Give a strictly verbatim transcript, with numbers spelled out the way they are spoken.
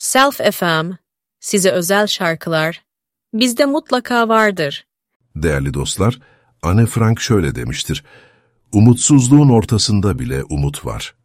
Self F M, size özel şarkılar, bizde mutlaka vardır. Değerli dostlar, Anne Frank şöyle demiştir: umutsuzluğun ortasında bile umut var.